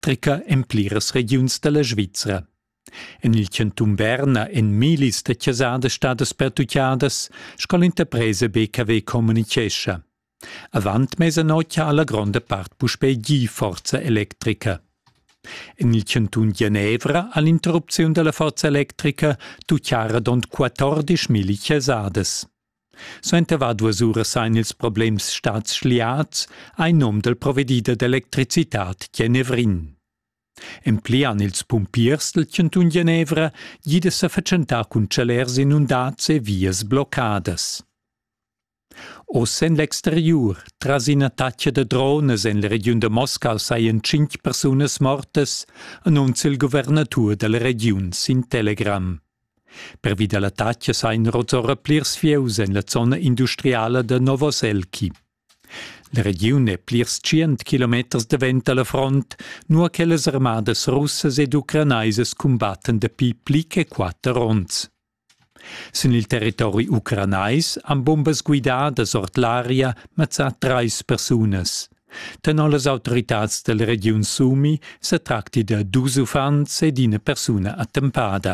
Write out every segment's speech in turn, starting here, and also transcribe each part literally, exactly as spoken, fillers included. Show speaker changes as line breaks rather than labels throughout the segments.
electrica en pliras regiuns della Svizra. En il centum Berna en milis de chiasadas stadas pertucciadas, sco l'interpresa B K W Communication. Avant mezzanotte alla grande part puspei gi forza elettrica. En il centun Ginevra, all'interruzione della forza elettrica, tucciara dont quattordici mili chiasadas. So entava due ure sein ils problems stats schliats ai nom del provedida d'electricitat Ginevrin. En plian ils pumpiers del centun Ginevra gide sa facentà cun celers inundats e vias bloccadas. Os en l'exterior, tras in attacca de drones en la region de Moscau saien cinque personas mortas, annunzia il governatur della region sin telegram. Per via dell'attacca sain rozora plirs fieus en la zona industriale de Novoselki. La regione è plirs cient chilometers de vent alla front, nua che les armadas russas ed ucranaises combatten de pi pli che quattro ronds. Sin il territori ucranais han bombas guidadas ord l'aria mazzà trais personas. Tenò les autoritats della region Sumi se tracti de dus ufants ed una persona attempata.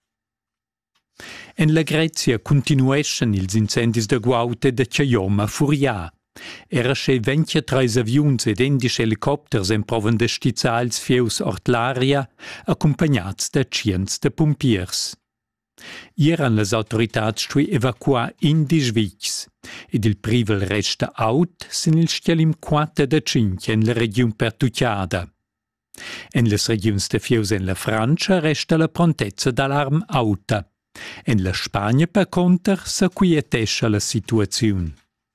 En la Grecia continueschen ils incendis de Guaute de Chaioma Furia. Era che ventitré avions ed endisch helicopters en proven de stizzals fieus ord l'aria, accompagnats de cients de pompiers. Ieran les autoritats stui evacuar indis vics, ed il privel resta aut sin il stielim quatta de cinque en la region pertucciada. En les regions de fieus en la Francia resta la prontezza d'alarm auta. En la Spagna, per conter, s'acquietescha la situaziun.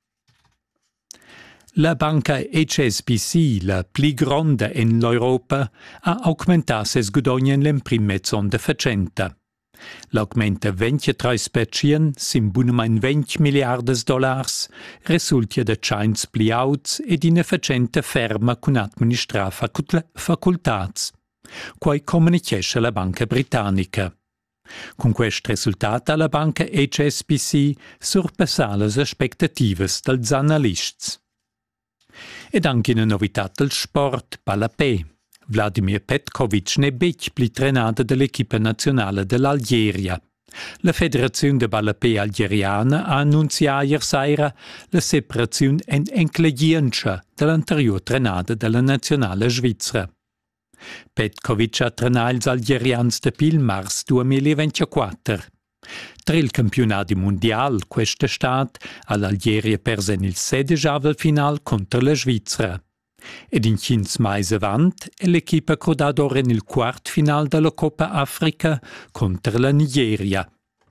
La banca H S B C, la pli gronda en l'Europa, ha augmentat ses gudogna en l'emprim mezzon de facenta. L'augmenta ventitré per cent, sim bunamein venti miliardas dollars, resultia de chains pli auts ed ina facenta ferma cun administrar facultats, quai comunicescha la banca britannica. Con quest resultat alla banca H S B C surpassà las aspettativas dels analists. Ed anche una novitat del sport, Palapé. Vladimir Petkovic ne bec pli trenada dell'equipa nazionale dell'Algeria. La Federazione de Ballapé algeriana ha annunziato ieri sera la separazione en enclegiancia dell'anterior trenada della nazionale svizzera. Petkovic ha trenato gli algerians da pil mars duemilaventiquattro. Tra il campionato mondiale quest'estate all'Algeria perse il sedesciavel final contro la Svizzera. Ed in quindici mesi avant è l'equipa crodata ora nel quart final della Coppa Africa contro la Nigeria.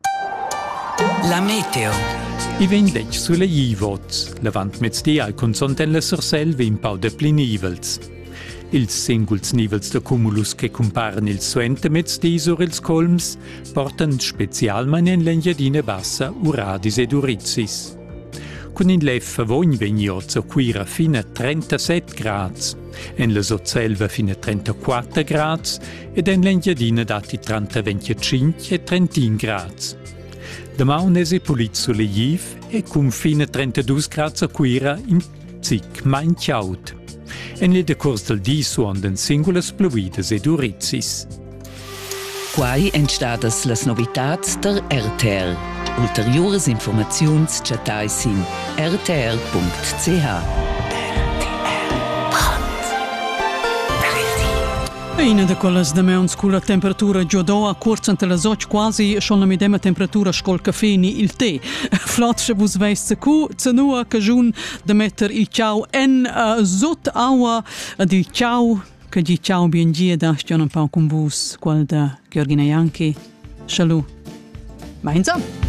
La meteo.
I vendec sulle Ivots, levant mezdia al consonten la Surselva in pau de plinivels. Ils singuls nivels de cumulus che comparen il suente mezdi sur ils colms portan specialmein en l'engiadina bassa uradis ed urizis. Con in leffa vogn vegniot so quira fino a trentasette grads, en la Sotselva fino a trentaquattro grads ed en l'engiadina dati tra venticinque e trentin grads. Demà un esi pulit sulle Iv e con fino a trentadue grads a quira in zic main ciaut. En le decurs del di suondan singulas pluvidas ed urizis.
Quai entstadas las novitats der R T R. Ulteriores informaziuns chatais in r t r punct c h.
Una de quelles de meuns cu la temperatura giodoa curzant las och quasi schon la medema temperatura scol caffeni il tè. Flatsche vus veist cu cenua cajun de metter il ciao en uh, zot aua di ciao che di ciao bien gia da stion un pau con vus qual da Georgina Janki. Shalom. Meinsam.